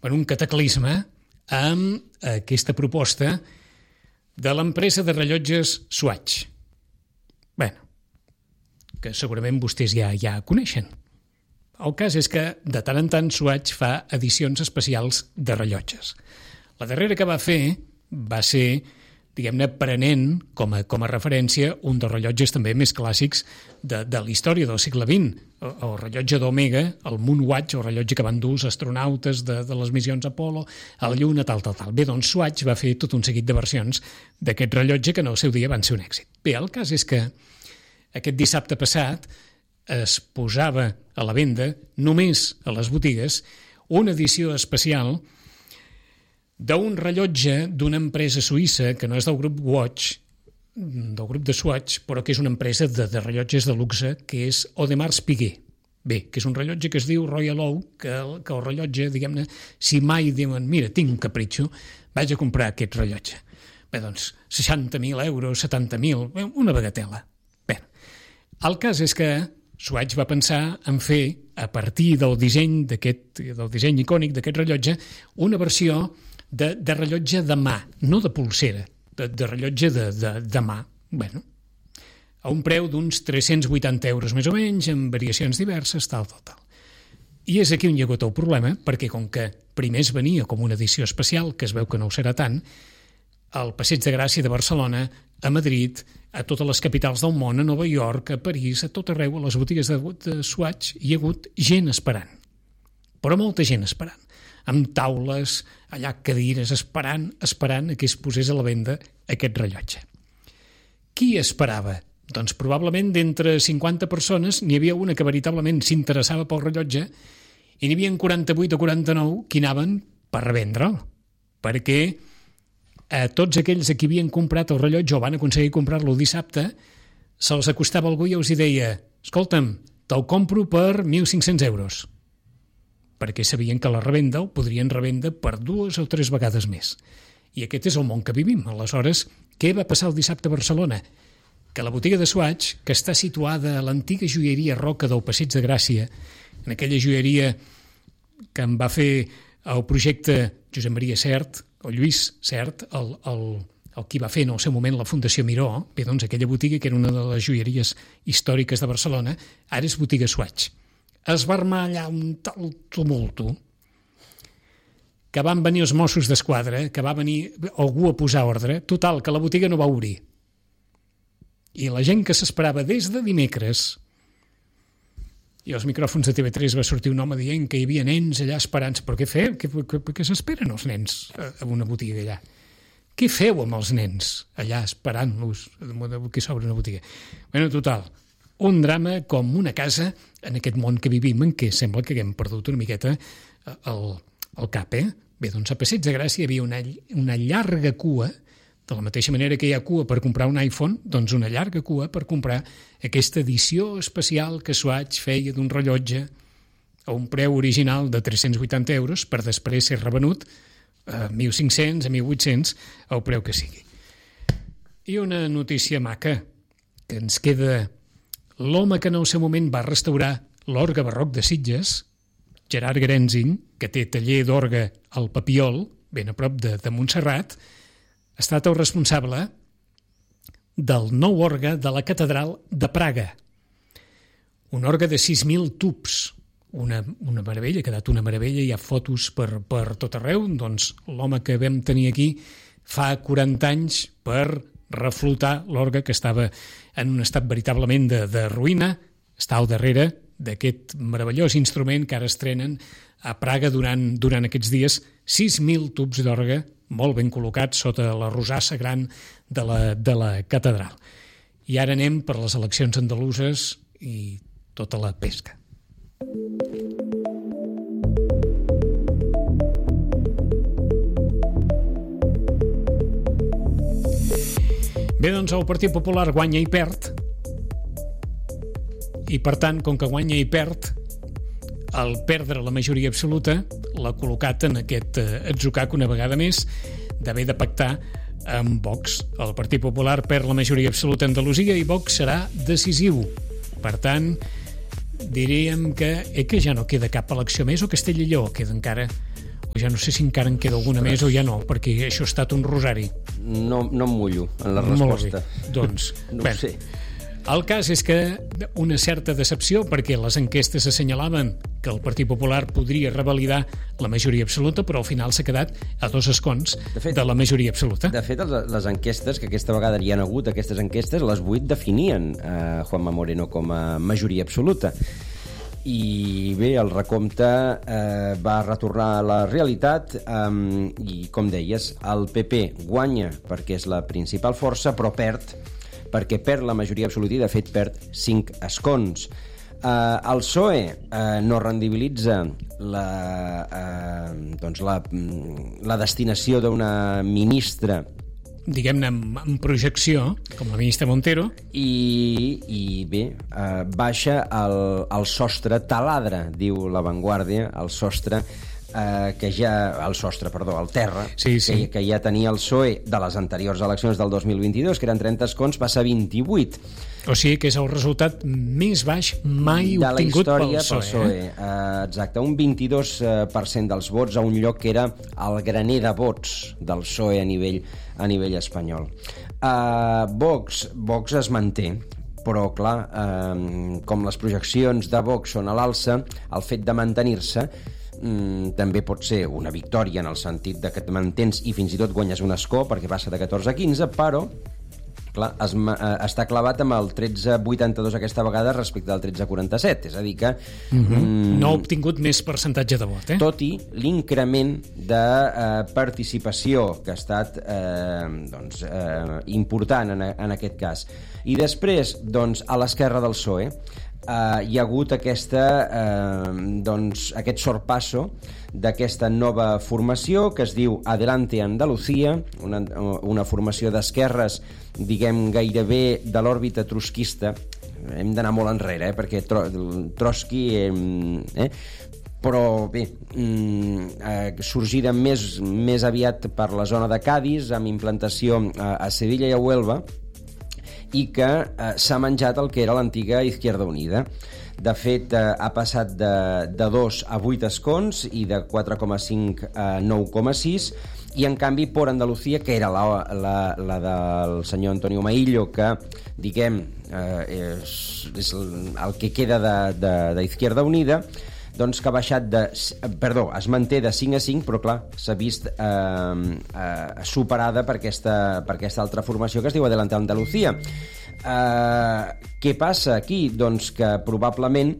en un cataclisme amb aquesta proposta de l'empresa de rellotges Swatch. Bé, que segurament vostès ja coneixen. El cas és que de tant en tant Swatch fa edicions especials de rellotges. La darrera que va fer va ser, diguem-ne, prenent com a referència un dels rellotges també més clàssics de la història del segle XX, el rellotge d'Omega, el Moonwatch, el rellotge que van dur els astronautes de les missions Apollo a la Lluna, tal. Bé, doncs Swatch va fer tot un seguit de versions d'aquest rellotge que en el seu dia van ser un èxit. Bé, el cas és que aquest dissabte passat es posava a la venda, només a les botigues, una edició especial d'un rellotge d'una empresa suïssa que no és del grup Watch, del grup de Swatch, però que és una empresa de rellotges de luxe, que és Audemars Piguet. Bé, que és un rellotge que es diu Royal Oak, que el rellotge, diguem-ne, si mai diuen, mira, tinc un capritxo, vaig a comprar aquest rellotge. Bé, doncs, 60.000 euros, 70.000, una bagatela. Bé, el cas és que Swatch va pensar en fer, a partir del disseny icònic d'aquest rellotge, una versió de rellotge de mà, no de pulsera, de rellotge de mà. Bueno, a un preu d'uns 380 euros més o menys, amb variacions diverses, tal. I és aquí on hi ha hagut el problema, perquè com que primer es venia com una edició especial, que es veu que no ho serà tant, al Passeig de Gràcia de Barcelona, a Madrid, a totes les capitals del món, a Nova York, a París, a tot arreu, a les botigues de Swatch, hi ha hagut gent esperant. Però molta gent esperant. Amb taules, allà cadires, esperant que es posés a la venda aquest rellotge. Qui esperava? Doncs probablement d'entre 50 persones n'hi havia una que veritablement s'interessava pel rellotge i n'hi havia 48 o 49 que anaven per revendre'l, perquè a tots aquells a qui havien comprat el rellotge o van aconseguir comprar-lo dissabte, se'ls acostava algú i els deia: escolta'm, te'l compro per 1.500 euros, perquè sabien que la revenda el podrien revendre per 2 o 3 vegades més. I aquest és el món que vivim. Aleshores, què va passar el dissabte a Barcelona? Que la botiga de Swatch, que està situada a l'antiga joieria Roca del Passeig de Gràcia, en aquella joieria que en va fer el projecte Josep Maria Sert, o Lluís Sert, el qui va fer en el seu moment la Fundació Miró, bé, doncs aquella botiga, que era una de les joieries històriques de Barcelona, ara és botiga Swatch. Es va armar allà un tal tumulto que van venir els Mossos d'Esquadra, que va venir algú a posar ordre, total, que la botiga no va obrir. I la gent que s'esperava des de dimecres, i als micròfons de TV3 va sortir un home dient que hi havia nens allà esperant. Però què feu? Què s'esperen els nens a una botiga allà? Què feu amb els nens allà esperant-los que s'obre una botiga? Bueno, total, un drama com una casa en aquest món que vivim, en què sembla que haguem perdut una miqueta el cap, eh? Bé, doncs a Passeig de Gràcia hi havia una llarga cua, de la mateixa manera que hi ha cua per comprar un iPhone, doncs una llarga cua per comprar aquesta edició especial que Swatch feia d'un rellotge a un preu original de 380 euros per després ser revenut a 1.500, a 1.800, al preu que sigui. I una notícia maca, que ens queda l'home que en el seu moment va restaurar l'orgue barroc de Sitges, Gerard Grenzing, que té taller d'orgue al Papiol, ben a prop de Montserrat, ha estat el responsable del nou orgue de la Catedral de Praga. Un orgue de 6.000 tubs, una meravella, ha quedat una meravella, hi ha fotos per tot arreu. Doncs l'home que vam tenir aquí fa 40 anys per reflotar l'orgue, que estava en un estat veritablement de ruïna, està al darrere d'aquest meravellós instrument que ara estrenen a Praga durant aquests dies. 6.000 tubs d'orgue molt ben col·locats sota la rosassa gran de la catedral. I ara anem per les eleccions andaluses i tota la pesca. Bé, doncs el Partit Popular guanya i perd, i per tant, com que guanya i perd, al perdre la majoria absoluta, l'ha col·locat en aquest atzucac una vegada més d'haver de pactar amb Vox. El Partit Popular perd la majoria absoluta a Andalusia i Vox serà decisiu. Per tant, diríem que ja no queda cap elecció més, o Castella i Lleó queda encara, Ja no sé si encara en queda alguna més o ja no, perquè això ha estat un rosari. No em mullo en la resposta. Molt bé, doncs, No ho sé. El cas és que una certa decepció, perquè les enquestes assenyalaven que el Partit Popular podria revalidar la majoria absoluta, però al final s'ha quedat a 2 escons de la majoria absoluta. De fet, les enquestes, que aquesta vegada hi han hagut, aquestes enquestes, les 8 definien Juanma Moreno com a majoria absoluta. I bé, el recompte va retornar a la realitat i, com deies, el PP guanya perquè és la principal força, però perd perquè perd la majoria absoluta i, de fet, perd 5 escons. El PSOE no rendibilitza la destinació d'una ministra, diguem-ne, en projecció, com la ministra Montero. I bé, baixa el sostre, taladra, diu La Vanguardia, el sostre el terra, sí. que ja tenia el PSOE de les anteriors eleccions del 2022, que eren 30 escons, passa a 28. O sigui que és el resultat més baix mai de obtingut la història pel PSOE. Exacte, un 22% dels vots a un lloc que era el graner de vots del PSOE a nivell espanyol. Vox es manté, però clar, com les projeccions de Vox són a l'alça, el fet de mantenir-se també pot ser una victòria en el sentit de que et mantens i fins i tot guanyes un escó perquè passa de 14 a 15, però clar, està clavat amb el 13,82 aquesta vegada respecte al 13,47, és a dir que no ha obtingut més percentatge de vot, tot i l'increment de participació que ha estat important en aquest cas. I després, doncs, a l'esquerra del PSOE hi ha hagut aquest sorpasso d'aquesta nova formació que es diu Adelante Andalucía, una formació d'esquerres, diguem, gairebé de l'òrbita trotskista. Hem d'anar molt enrere, perquè Trotsky... però bé, sorgida més aviat per la zona de Cadis, amb implantació a Sevilla i a Huelva, i que s'ha menjat el que era l'antiga Izquierda Unida. De fet, ha passat de 2 a 8 escons i de 4,5 a 9,6, i en canvi Por Andalucía, que era la del senyor Antonio Maillo, que diguem és el que queda d'Izquierda Unida, doncs que ha baixat es manté de 5 a 5, però clar, s'ha vist superada per aquesta altra formació que es diu Adelante Andalucía. Què passa aquí? Doncs que probablement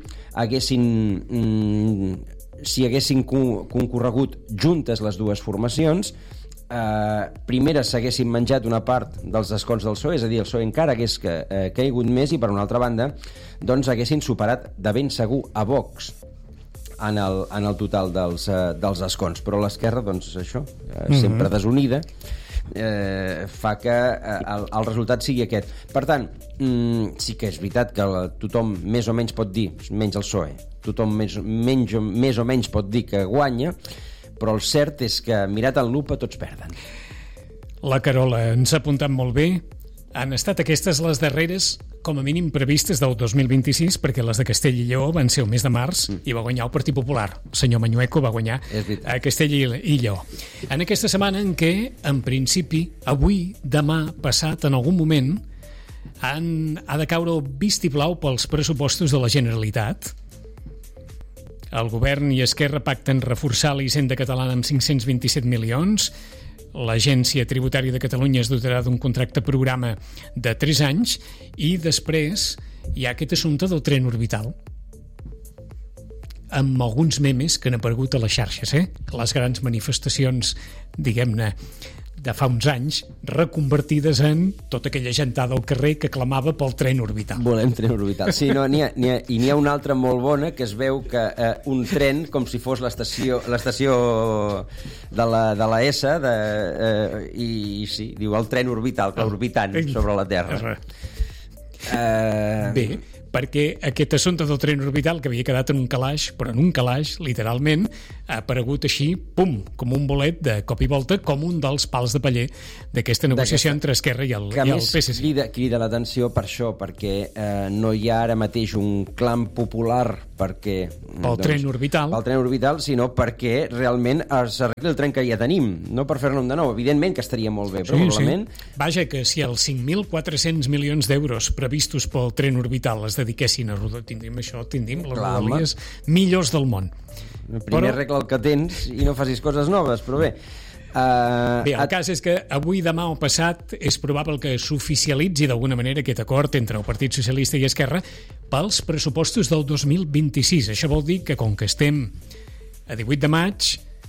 si haguessin concorregut juntes les dues formacions, primera s'haguessin menjat una part dels escons del PSOE, és a dir, el PSOE encara hagués caigut més, i per una altra banda doncs haguessin superat de ben segur a Vox en el total dels escons, però l'esquerra, doncs això, sempre desunida, fa que el resultat sigui aquest. Per tant, sí que és veritat que tothom més o menys pot dir, menys el PSOE, tothom més o menys pot dir que guanya, però el cert és que, mirat en lupa, tots perden. La Carola ens ha apuntat molt bé. Han estat aquestes les darreres, com a mínim, previstes del 2026, perquè les de Castell i Lleó van ser el mes de març i va guanyar el Partit Popular. El senyor Mañueco va guanyar a Castell i Lleó. En aquesta setmana en què, en principi, avui, demà, passat, en algun moment, ha de caure el vistiplau pels pressupostos de la Generalitat. El govern i Esquerra pacten reforçar la Hisenda catalana amb 527 milions. L'Agència Tributària de Catalunya es dotarà d'un contracte programa de 3 anys, i després hi ha aquest assumpte del tren orbital, amb alguns memes que han aparegut a les xarxes, les grans manifestacions, diguem-ne, de fa uns anys, reconvertides en tota aquella gentada al carrer que clamava pel tren orbital. Volem tren orbital. Sí, no, n'hi ha una altra molt bona, que es veu que un tren, com si fos l'estació de la S, i sí, diu el tren orbital, orbitant sobre la Terra. Bé, perquè aquest assumpte del tren orbital, que havia quedat en un calaix, però en un calaix, literalment, ha aparegut així, pum, com un bolet de cop i volta, com un dels pals de paller d'aquesta negociació entre Esquerra i el PSC. Crida l'atenció per això, perquè no hi ha ara mateix un clam popular pel tren orbital, sinó perquè realment s'arregli el tren que ja tenim, no per fer-ne un de nou. Evidentment que estaria molt bé, però probablement... Vaja, que si els 5.400 milions d'euros previstos pel tren orbital es dediquessin a rodar, tindríem les rodalies millors del món. Primer arregla el que tens i no facis coses noves, però bé... el cas és que avui, demà o passat és probable que s'oficialitzi d'alguna manera aquest acord entre el Partit Socialista i Esquerra pels pressupostos del 2026. Això vol dir que, com que estem a 18 de maig,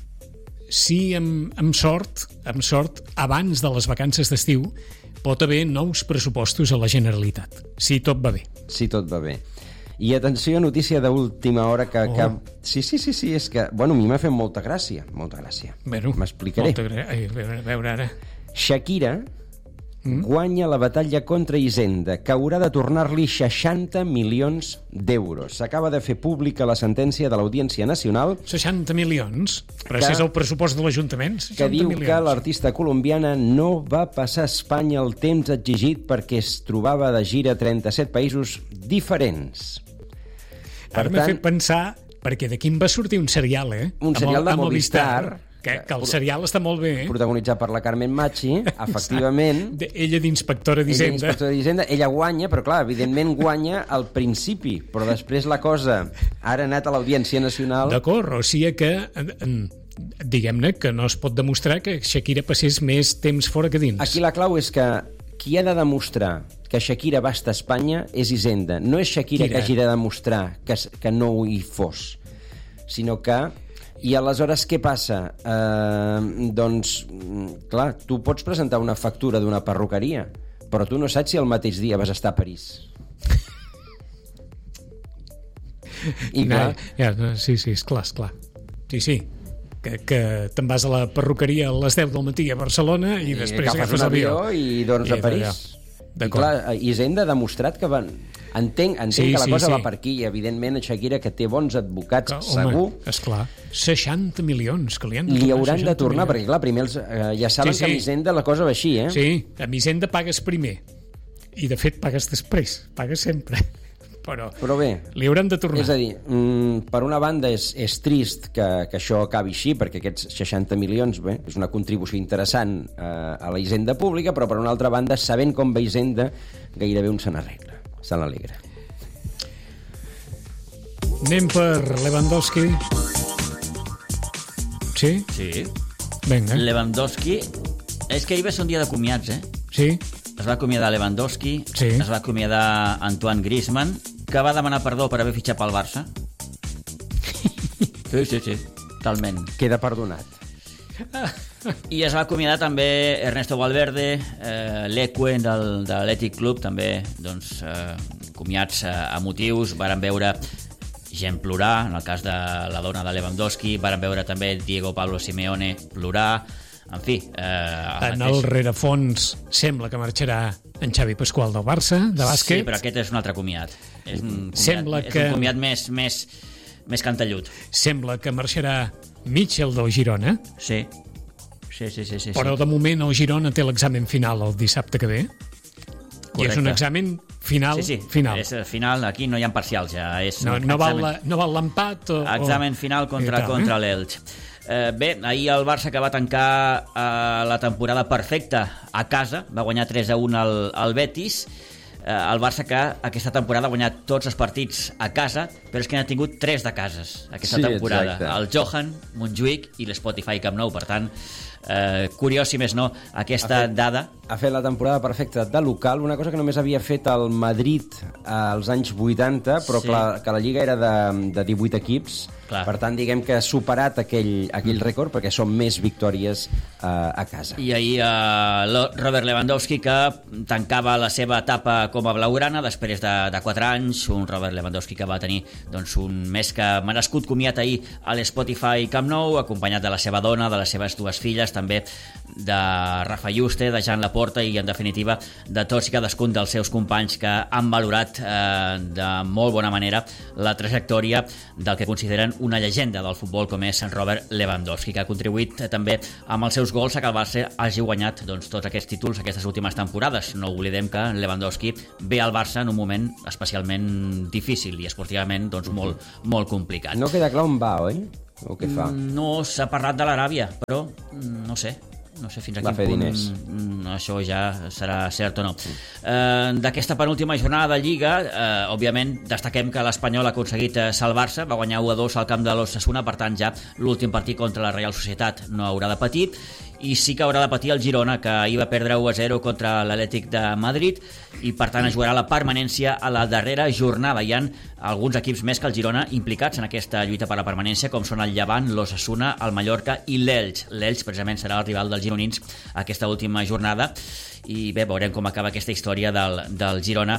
si amb sort, abans de les vacances d'estiu, pot haver nous pressupostos a la Generalitat, si tot va bé. Si tot va bé. I atenció, notícia d'última hora que... Sí, és que... Bueno, a mi m'ha fet molta gràcia. Bueno, m'explicaré. A veure ara. Shakira guanya la batalla contra Hisenda, que haurà de tornar-li 60 milions d'euros. S'acaba de fer pública la sentència de l'Audiència Nacional... 60 milions? Però si és el pressupost de l'Ajuntament, 60 que diu milions. Que l'artista colombiana no va passar a Espanya el temps exigit perquè es trobava de gira a 37 països diferents. Ara m'ha fet pensar, perquè d'aquí em va sortir un serial, Un serial de Movistar, que el serial està molt bé, protagonitzat per la Carmen Machi, efectivament. Ella d'inspectora d'Hisenda. Ella guanya, però clar, evidentment guanya al principi, però després la cosa ha anat a l'Audiència Nacional. D'acord, o sigui que diguem-ne que no es pot demostrar que Shakira passés més temps fora que dins. Aquí la clau és que qui ha de demostrar que Shakira va estar a Espanya és Hisenda. No és Shakira que hagi de demostrar que no hi fos, sinó que... I aleshores què passa? Doncs, clar, tu pots presentar una factura d'una perruqueria, però tu no saps si el mateix dia vas estar a París. I clar... Sí, és clar. Sí. Que te'n vas a la perruqueria a les 10 del matí a Barcelona i després agafes un avió i dorms a París. I clar, Hisenda ha demostrat que entenc que la cosa va per aquí, i evidentment Shakira, que té bons advocats, segur. Esclar, 60 milions que li han de tornar. Li hauran de tornar, perquè clar, primer ja saben que amb Hisenda la cosa va així, Sí, amb Hisenda pagues primer i de fet pagues després, pagues sempre. Però bé, li hauran de tornar. És a dir, per una banda és trist que això acabi així, perquè aquests 60 milions és una contribució interessant a la Hisenda pública, però per una altra banda, sabent com va Hisenda, gairebé un se n'alegra. Anem per Lewandowski. Sí? Sí. Vinga. Lewandowski, és que ahir va ser un dia de comiats, Sí. Es va acomiadar Lewandowski, sí. Es va acomiadar Antoine Griezmann, que va demanar perdó per haver fitxat pel Barça. Sí, talment. Queda perdonat. I es va acomiadar també Ernesto Valverde, l'Eque de l'Athletic Club, també doncs, comiats emotius. Varen veure gent plorar, en el cas de la dona de Lewandowski, varen veure també Diego Pablo Simeone plorar. En fi... en el rerefons sembla que marxarà en Xavi Pasqual del Barça, de bàsquet. Sí, però aquest és un altre comiat. És un comiat més cantellut. Sembla que marxarà Mitchell del Girona. Sí. Però de moment el Girona té l'examen final el dissabte que ve. Correcte. I és un examen final. Final. És final, aquí no hi ha parcials ja. No val l'empat examen final contra l'Elx. Bé, ahir el Barça, que va tancar la temporada perfecta a casa, va guanyar 3-1 al Betis. El Barça, que aquesta temporada ha guanyat tots els partits a casa, però és que n'ha tingut 3 de cases aquesta temporada. Exacte. El Johan, Montjuïc i l'Spotify Camp Nou. Per tant, curiós, si més no, aquesta dada. Ha fet la temporada perfecta de local, una cosa que només havia fet el Madrid als anys 80, però clar, que la Lliga era de 18 equips. Clar. Per tant, diguem que ha superat aquell rècord perquè són més victòries a casa. I ahir Robert Lewandowski, que tancava la seva etapa com a blaugrana després de 4 anys, un Robert Lewandowski que va tenir doncs, un més que merescut comiat ahir a l'Spotify Camp Nou, acompanyat de la seva dona, de les seves 2 filles, també de Rafa Juste, de Jean Laporta i, en definitiva, de tots i cadascun dels seus companys que han valorat de molt bona manera la trajectòria del que consideren una llegenda del futbol com és Robert Lewandowski, que ha contribuït també amb els seus gols a que el Barça hagi guanyat doncs, tots aquests títols aquestes últimes temporades. No oblidem que Lewandowski ve al Barça en un moment especialment difícil i esportivament doncs, molt complicat. No queda clar on va, oi? O què fa? No s'ha parlat de l'Aràbia, però no sé fins a quin punt diners. Això ja serà cert o no. D'aquesta penúltima jornada de Lliga, òbviament destaquem que l'Espanyol ha aconseguit salvar-se, va guanyar 1-2 al camp de l'Osasuna, per tant ja l'últim partit contra la Real Societat no haurà de patir, i sí que haurà de patir el Girona, que ahir va perdre 1-0 contra l'Atlètic de Madrid, i per tant es jugarà la permanència a la darrera jornada. Hi ha alguns equips més que el Girona implicats en aquesta lluita per la permanència, com són el Llevant, l'Osasuna, el Mallorca i l'Elx. L'Elx precisament serà el rival dels gironins aquesta última jornada, i bé, veurem com acaba aquesta història del Girona,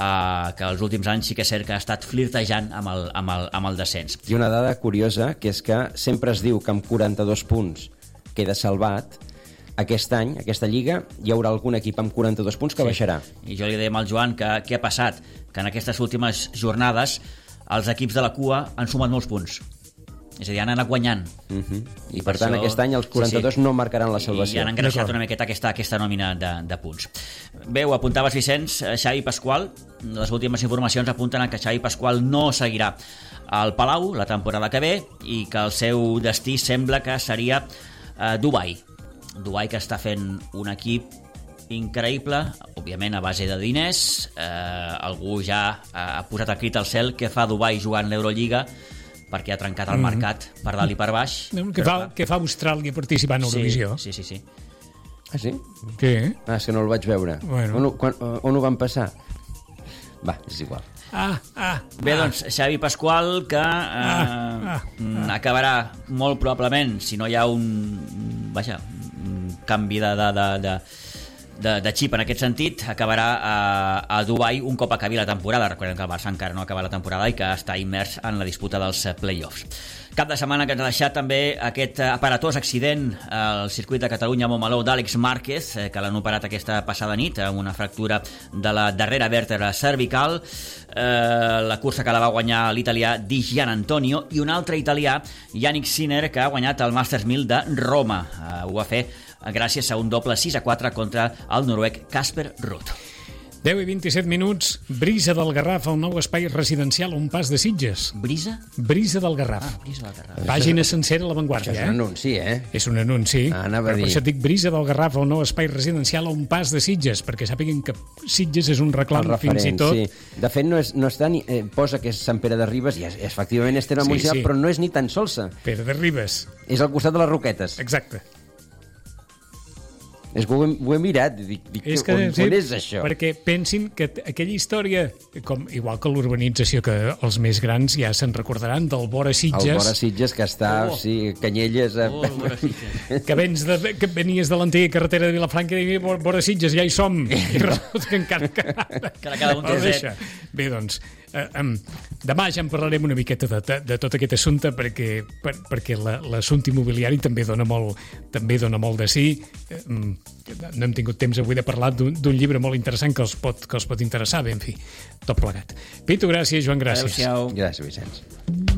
que els últims anys sí que és cert que ha estat flirtejant amb el descens. I una dada curiosa, que és que sempre es diu que amb 42 punts queda salvat. Aquest any, aquesta Lliga, hi haurà algun equip amb 42 punts que baixarà. I jo li dèiem al Joan que què ha passat? Que en aquestes últimes jornades els equips de la cua han sumat molts punts. És a dir, han anat guanyant. I per tant, aquest any els 42 no marcaran la salvació. I han engreixat una miqueta aquesta nòmina de punts. Bé, ho apuntaves, Vicenç, Xavi Pasqual. Les últimes informacions apunten a que Xavi Pasqual no seguirà al Palau la temporada que ve i que el seu destí sembla que seria Dubai, que està fent un equip increïble, òbviament a base de diners. Algú ja ha posat el crit al cel: què fa Dubai jugant l'Eurolliga, perquè ha trencat el mercat per dalt i per baix. Què fa Austràlia participant en Eurovisió? Sí. Ah, sí? Què? És que no el vaig veure. Bueno. On ho van passar? Va, és igual. Bé, doncs, Xavi Pasqual, que acabarà molt probablement, si no hi ha un canvi de xip en aquest sentit, acabarà a Dubai un cop acabi la temporada. Recordem que el Barça encara no acaba la temporada i que està immers en la disputa dels play-offs. Cap de setmana que ens ha deixat també aquest aparatós accident al circuit de Catalunya a Montmeló d'Àlex Márquez, que l'han operat aquesta passada nit amb una fractura de la darrera vèrtebra cervical. La cursa que la va guanyar l'italià Di Gianantonio, i un altre italià, Yannick Sinner, que ha guanyat el Masters 1000 de Roma. Ho va fer gràcies a un doble 6-4 contra el noruec Casper Ruud. 10:27 minuts. Brisa del Garraf, el nou espai residencial a un pas de Sitges. Brisa? Brisa del Garraf. Brisa del Garraf. Pàgina sencera a l'avantguàrdia. Això és un anunci, És un anunci. Anava a dir. Per això dic Brisa del Garraf, el nou espai residencial a un pas de Sitges, perquè sàpiguen que Sitges és un reclam fins i tot. Sí. De fet, no està ni... posa que és Sant Pere de Ribes, i efectivament és terme municipal, però no és ni tan solsa. Pere de Ribes. És al costat de les Roquetes. Exacte. És que ho he mirat, dic on és això? Perquè pensin que aquella història, igual que l'urbanització, que els més grans ja se'n recordaran, del Vora Sitges. El Vora Sitges, que està, Canyelles... Que venies de l'antiga carretera de Vilafranca i dius, Vora Sitges, ja hi som. I resulta que encara... cada un té set. Bé, doncs, demà ja en parlarem una miqueta de tot aquest assumpte, perquè l'assumpte immobiliari també dona molt de sí. No hem tingut temps avui de parlar d'un llibre molt interessant que els pot interessar. Bé, en fi, tot plegat. Pitu, gràcies. Joan, gràcies. Adéu-siau. Gràcies, Vicenç.